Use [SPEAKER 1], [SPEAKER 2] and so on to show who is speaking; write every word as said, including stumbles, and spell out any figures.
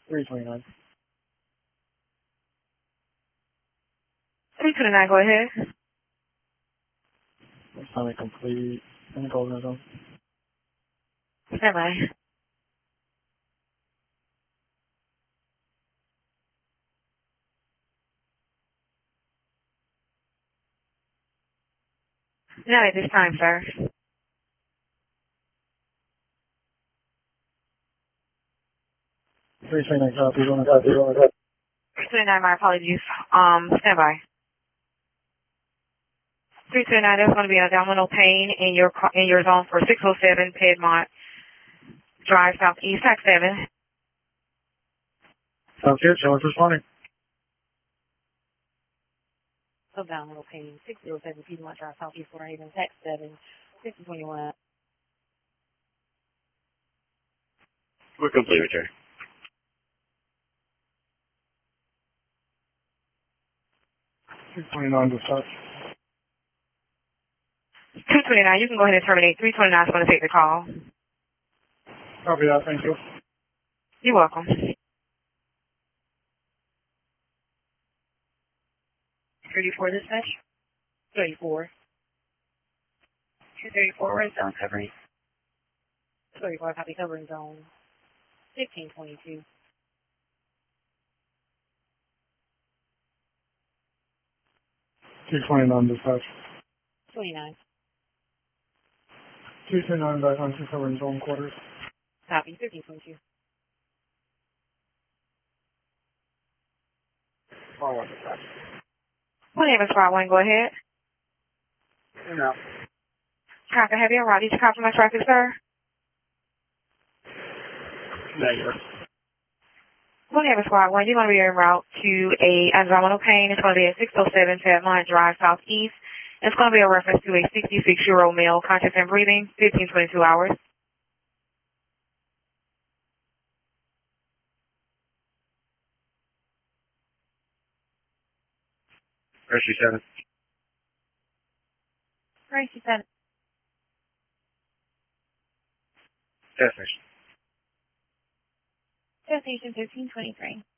[SPEAKER 1] three twenty-nine.
[SPEAKER 2] three twenty-nine, go ahead.
[SPEAKER 1] Assignment complete. In the golden zone.
[SPEAKER 2] Stand by. Not at this time, sir.
[SPEAKER 1] three twenty-nine copy. One copy. One copy.
[SPEAKER 2] three twenty-nine, my apologies. Um, stand by. three twenty-nine, there's going to be abdominal pain in your car, in your zone for six oh seven Piedmont Drive Southeast, tax seven.
[SPEAKER 1] Sounds good. Someone's responding.
[SPEAKER 2] Abdominal pain, six oh seven Piedmont Drive Southeast, Fort Haven, tax seven, six twenty-one.
[SPEAKER 3] We're complete, return.
[SPEAKER 1] two twenty-nine dispatch.
[SPEAKER 2] two twenty-nine, you can go ahead and terminate. three twenty-nine is going to take the call.
[SPEAKER 1] Copy that. Thank you.
[SPEAKER 2] You're welcome. thirty-four dispatch? thirty-four. two thirty-four, where's zone covering? thirty-four, copy covering zone. fifteen twenty-two.
[SPEAKER 1] two twenty-nine dispatch.
[SPEAKER 2] twenty-nine.
[SPEAKER 1] two twenty-nine back on two covering zone quarters.
[SPEAKER 2] Copy, fifteen twenty-two.
[SPEAKER 1] Forward dispatch.
[SPEAKER 2] My name is Squad one, go ahead.
[SPEAKER 1] No.
[SPEAKER 2] Copy, have you arrived? Did you copy my traffic, sir?
[SPEAKER 1] Negative.
[SPEAKER 2] My name is Squad one, you're going to be en route to a abdominal pain. It's going to be at six oh seven Piedmont Drive Southeast. It's going to be a reference to a sixty-six-year-old male, conscious and breathing, fifteen twenty-two hours.
[SPEAKER 3] Rescue seven.
[SPEAKER 2] Rescue seven.
[SPEAKER 3] Destination.
[SPEAKER 2] Destination fifteen twenty-three.